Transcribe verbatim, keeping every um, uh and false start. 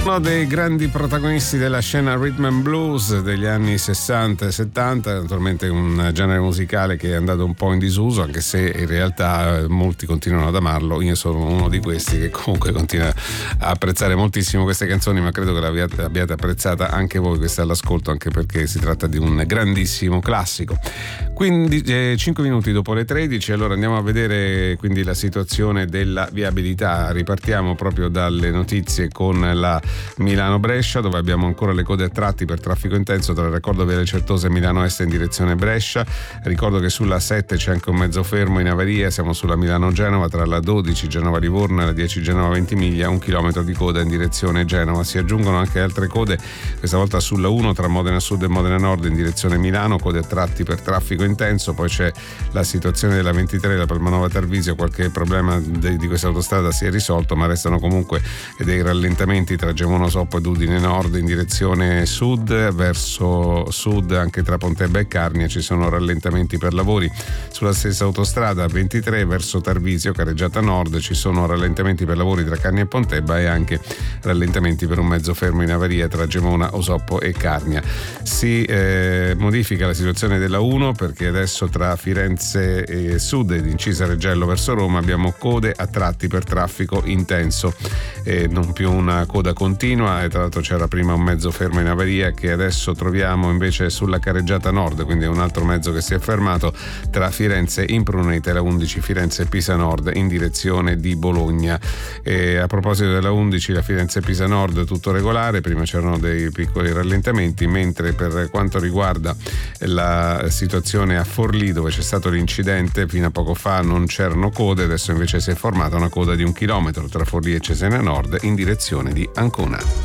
Uno dei grandi protagonisti della scena rhythm and blues degli anni sessanta e settanta, naturalmente un genere musicale che è andato un po' in disuso, anche se in realtà molti continuano ad amarlo. Io sono uno di questi che comunque continua a apprezzare moltissimo queste canzoni, ma credo che l'abbiate, l'abbiate apprezzata anche voi questa all'ascolto, anche perché si tratta di un grandissimo classico. Quindi eh, cinque minuti dopo le tredici, allora andiamo a vedere quindi la situazione della viabilità. Ripartiamo proprio dalle notizie con la Milano-Brescia, dove abbiamo ancora le code a tratti per traffico intenso tra il raccordo Viale Certosa e Milano Est in direzione Brescia. Ricordo che sulla sette c'è anche un mezzo fermo in avaria, siamo sulla Milano-Genova tra la dodici Genova-Livorno e la dieci Genova-Ventimiglia, un chilometro di coda in direzione Genova. Si aggiungono anche altre code, questa volta sulla uno tra Modena Sud e Modena Nord in direzione Milano, code a tratti per traffico intenso. Poi c'è la situazione della ventitré, la Palmanova Tarvisio, qualche problema di, di questa autostrada si è risolto, ma restano comunque dei rallentamenti tra Gemono Soppo ed Udine Nord in direzione sud. Verso sud anche tra Pontebba e Carnia ci sono rallentamenti per lavori. Sulla stessa autostrada ventitré verso Tarvisio, carreggiata nord, ci sono rallentamenti per lavori tra Carnia e Pontebba e anche rallentamenti per un mezzo fermo in avaria tra Gemona, Osoppo e Carnia. Si eh, modifica la situazione della uno perché adesso tra Firenze e Sud ed Incisa Reggello verso Roma abbiamo code a tratti per traffico intenso, e non più una coda continua. E tra l'altro c'era prima un mezzo fermo in avaria che adesso troviamo invece sulla carreggiata nord, quindi è un altro mezzo che si è fermato tra Firenze Impruneta e la undici Firenze Pisa Nord in direzione di Bologna. E a proposito della undici, la Firenze Pisa Nord tutto regolare, prima c'erano dei piccoli rallentamenti, mentre per quanto riguarda la situazione a Forlì, dove c'è stato l'incidente fino a poco fa, non c'erano code, adesso invece si è formata una coda di un chilometro tra Forlì e Cesena Nord in direzione di Ancona.